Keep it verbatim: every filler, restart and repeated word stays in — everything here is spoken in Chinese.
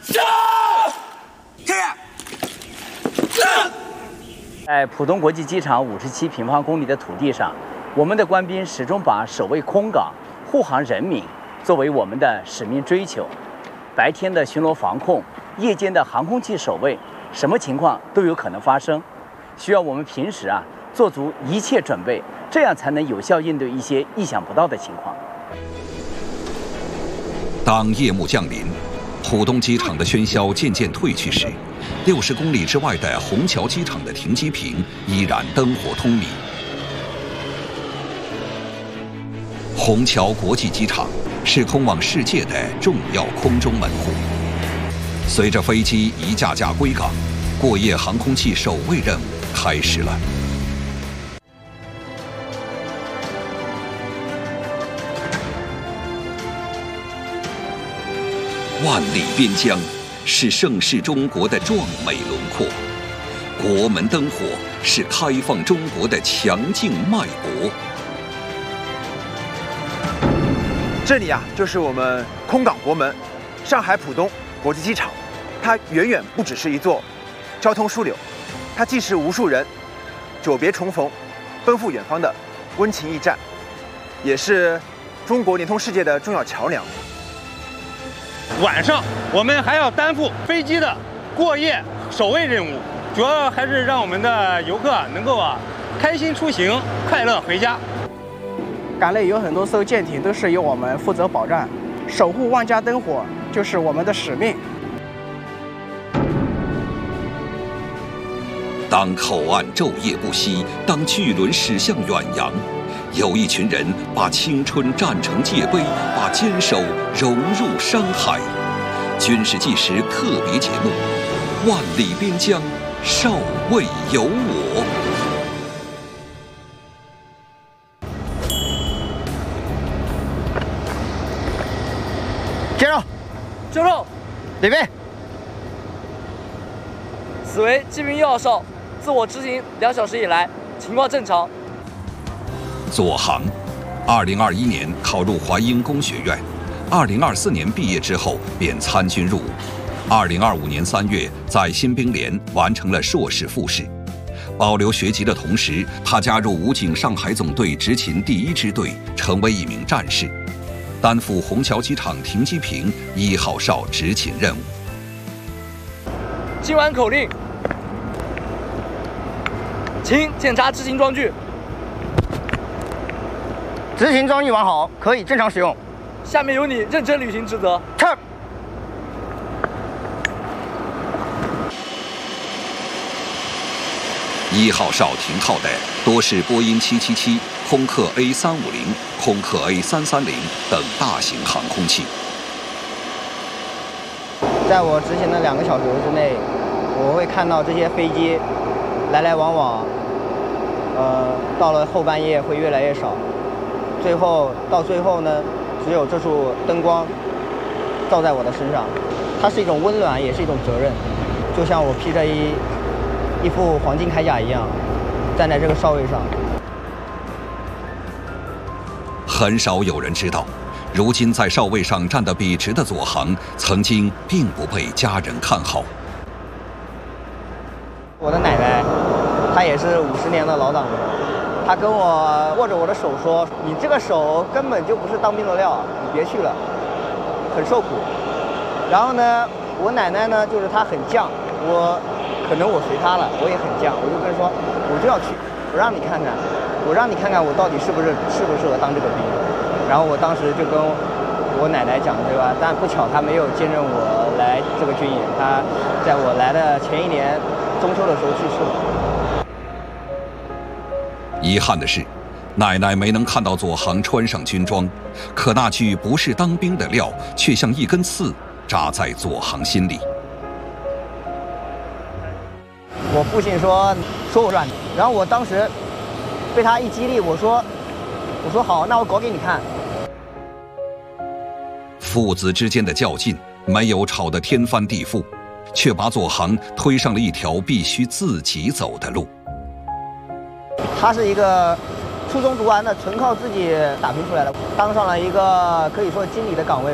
在浦东国际机场五十七平方公里的土地上，我们的官兵始终把守卫空港、护航人民作为我们的使命追求。白天的巡逻防控，夜间的航空器守卫，什么情况都有可能发生，需要我们平时啊做足一切准备，这样才能有效应对一些意想不到的情况。 当夜幕降临，浦东机场的喧嚣渐渐退去时，六十公里之外的虹桥机场的停机坪依然灯火通明。虹桥国际机场是通往世界的重要空中门户。随着飞机一架架归港，过夜航空器守卫任务开始了。万里边疆是盛世中国的壮美轮廓，国门灯火是开放中国的强劲脉搏。 这里啊，就是我们空港国门——上海浦东国际机场。它远远不只是一座交通枢纽，它既是无数人久别重逢、奔赴远方的温情驿站，也是中国连通世界的重要桥梁。 晚上我们还要担负飞机的过夜守卫任务，主要还是让我们的游客能够啊开心出行，快乐回家。 港内有很多艘舰艇都是由我们负责保障，守护万家灯火就是我们的使命。 当口岸昼夜不息，当巨轮驶向远洋，有一群人把青春战成界碑，把坚守融入山海。军事纪实特别节目《万里边疆，少尉有我》。 接肉， 就肉， 里面。 此为机兵一号哨，自我执行两小时以来，情况正常。 左航，二零二一年考入淮阴工学院，二零二四年毕业之后便参军入伍，二零二五年三月在新兵连完成了硕士复试。保留学籍的同时，他加入武警上海总队执勤第一支队，成为一名战士，担负虹桥机场停机坪一号哨执勤任务。 听完口令，请检查执行装具。 执行装具完好，可以正常使用。 下面由你认真履行职责。 是。 一号哨停靠的多是波音七七七、空客 A 三五零、空客 A 三三零等大型航空器。 在我执行的两个小时之内，我会看到这些飞机来来往往，呃，到了后半夜会越来越少，最后到最后呢，只有这束灯光照在我的身上，它是一种温暖，也是一种责任，就像我披着一一副黄金铠甲一样，站在这个哨位上。 很少有人知道，如今在哨位上站得笔直的左航，曾经并不被家人看好。 我的奶奶，她也是五十年的老党员，她跟我握着我的手说：“你这个手根本就不是当兵的料，你别去了，很受苦。”然后呢，我奶奶呢，就是她很犟，我可能我随她了，我也很犟，我就跟她说，我就要去，我让你看看，我让你看看我到底是不是适不适合当这个兵。然后我当时就跟我奶奶讲，对吧？但不巧她没有兼任我来这个军营，她在我来的前一年中秋的时候去世了。 遗憾的是，奶奶没能看到左航穿上军装，可那句不是当兵的料，却像一根刺扎在左航心里。 我父亲说说我软，然后我当时被他一激励，我说我说好，那我搞给你看。 父子之间的较劲没有吵得天翻地覆，却把左航推上了一条必须自己走的路。 他是一个初中读完的，纯靠自己打拼出来的，当上了一个可以说经理的岗位。